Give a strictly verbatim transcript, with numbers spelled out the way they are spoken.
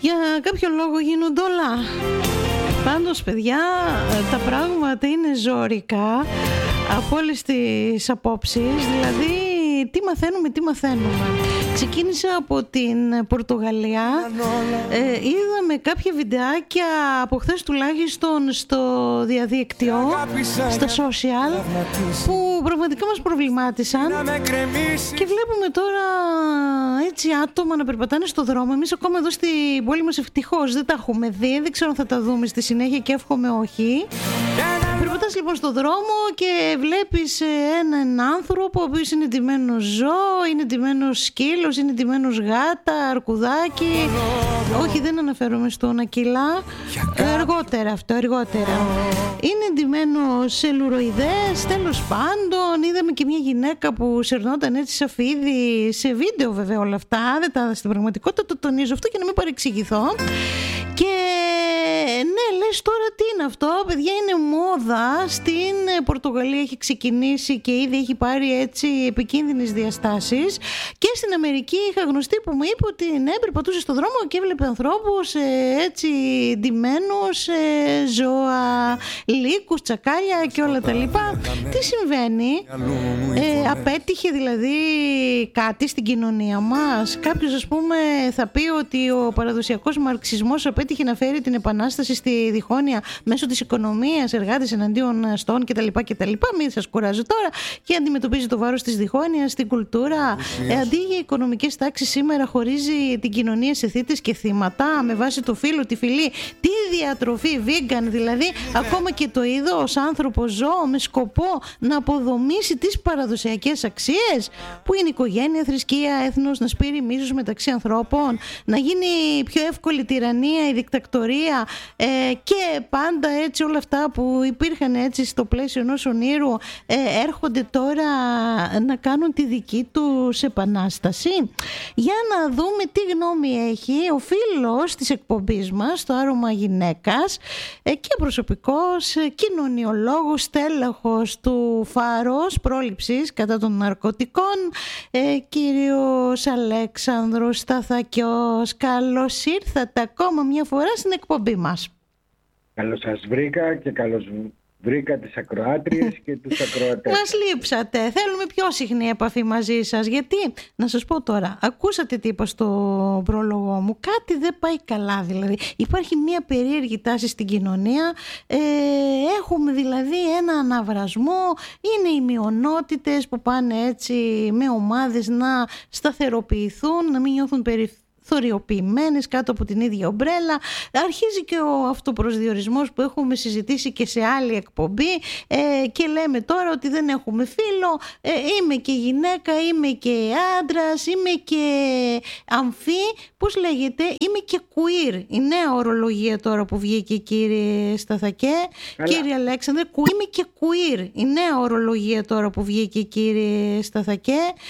Για κάποιο λόγο γίνονται όλα. Πάντως, παιδιά, τα πράγματα είναι ζώρικα από όλες τις απόψεις. Δηλαδή, τι μαθαίνουμε, τι μαθαίνουμε. Ξεκίνησα από την Πορτογαλία. ε, Είδαμε κάποια βιντεάκια από χθες τουλάχιστον στο διαδίκτυο, στα social, που πραγματικά μας προβλημάτισαν. Και βλέπουμε τώρα έτσι άτομα να περπατάνε στο δρόμο. Εμείς ακόμα εδώ στην πόλη μας ευτυχώς δεν τα έχουμε δει. Δεν ξέρω αν θα τα δούμε στη συνέχεια και εύχομαι όχι. Περπατάς λοιπόν στο δρόμο και βλέπεις έναν άνθρωπο ο οποίος είναι ντυμένος ζώο, είναι ντυμένος σκύλος, είναι ντυμένος γάτα, αρκουδάκι. Όχι, δεν αναφέρομαι στο νακυλά. Αργότερα αυτό, αργότερα. Είναι ντυμένος σε λουροειδές, τέλος πάντων. Είδαμε και μια γυναίκα που σερνόταν έτσι σαν φίδι, σε βίντεο βέβαια όλα αυτά. Δεν τα είδα στην πραγματικότητα, το τονίζω αυτό για να μην παρεξηγηθώ. Και ναι, λες τώρα τι είναι αυτό, παιδιά, είναι μόδα. Στην Πορτογαλία έχει ξεκινήσει και ήδη έχει πάρει έτσι επικίνδυνες διαστάσεις. Και στην Αμερική είχα γνωστή που μου είπε ότι ναι, περπατούσε στο δρόμο και έβλεπε ανθρώπους έτσι ντυμένους, ζώα, λύκους, τσακάλια και όλα τα λοιπά. Τι συμβαίνει? Ε, απέτυχε δηλαδή κάτι στην κοινωνία μας? Κάποιος ας πούμε θα πει ότι ο παραδοσιακός μαρξισμός απέτυχε να φέρει την επανάσταση στη διχόνοια μέσω της οικονομίας, εργάτες εναντίον αστών κτλ. κτλ. Μην σας κουράζω τώρα. Και αντιμετωπίζει το βάρος της διχόνοιας στην κουλτούρα. Ε, αντί για οικονομικές τάξεις, σήμερα χωρίζει την κοινωνία σε θύτες και θύματα με βάση το φύλο, τη φυλή, τη διατροφή, vegan δηλαδή, ακόμα και το είδος άνθρωπο ζώο, με σκοπό να αποδομήσει τις παραδοσιακές αξίες που είναι οικογένεια, θρησκεία, έθνος, να σπείρει μίσος μεταξύ ανθρώπων, να γίνει πιο εύκολη τυραννία, η δικτακτορία ε, και πάντα έτσι όλα αυτά που υπήρχαν έτσι στο πλαίσιο ενός ονείρου ε, έρχονται τώρα να κάνουν τη δική τους επανάσταση. Για να δούμε τι γνώμη έχει ο φίλος της εκπομπής μας, το Άρωμα Γυναίκας, ε, και προσωπικός ε, κοινωνιολόγος, τέλεχος του Φάρος πρόληψης κατά των ναρκωτικών, ε, κύριος Αλέξανδρος Σταθακιός. Καλώς ήρθατε ακόμα μια φορά στην εκπομπή μας. Καλώς σας βρήκα και καλώς βρήκα τις ακροάτριες και τους ακροατές. Μας λείψατε. Θέλουμε πιο συχνή επαφή μαζί σας. Γιατί, να σας πω τώρα, ακούσατε τι είπα στο πρόλογο μου. Κάτι δεν πάει καλά δηλαδή. Υπάρχει μια περίεργη τάση στην κοινωνία. Ε, έχουμε δηλαδή ένα αναβρασμό. Είναι οι μειονότητες που πάνε έτσι με ομάδες να σταθεροποιηθούν, να μην νιώθουν περιφέρειες θωριοποιημένες κάτω από την ίδια ομπρέλα. Αρχίζει και ο αυτοπροσδιορισμός που έχουμε συζητήσει και σε άλλη εκπομπή ε, και λέμε τώρα ότι δεν έχουμε φίλο, ε, είμαι και γυναίκα, είμαι και άντρας, είμαι και αμφί, πώς λέγεται, είμαι και queer. Η νέα ορολογία τώρα που βγήκε, κύριε Σταθακέ. Καλά. Κύριε Αλέξανδρε, είμαι και queer. Η νέα ορολογία τώρα που βγήκε, κύριε Σταθακέ.